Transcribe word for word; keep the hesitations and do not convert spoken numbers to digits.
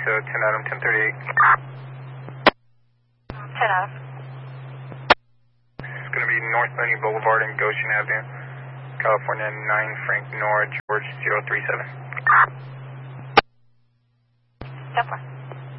so ten Adam, ten thirty-eight. ten Adam. It's going to be North Mooney Boulevard and Goshen Avenue, California, nine Frank Nora, George zero three seven. ten four.